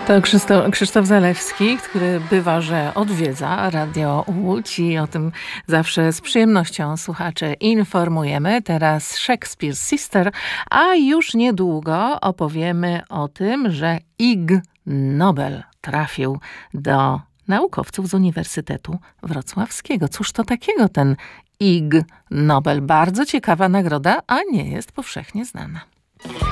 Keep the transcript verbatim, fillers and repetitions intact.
To Krzysztof, Krzysztof Zalewski, który bywa, że odwiedza Radio Łódź i o tym zawsze z przyjemnością słuchacze informujemy. Teraz Shakespeare's Sister, a już niedługo opowiemy o tym, że Ig Nobel trafił do naukowców z Uniwersytetu Wrocławskiego. Cóż to takiego ten Ig Nobel? Bardzo ciekawa nagroda, a nie jest powszechnie znana.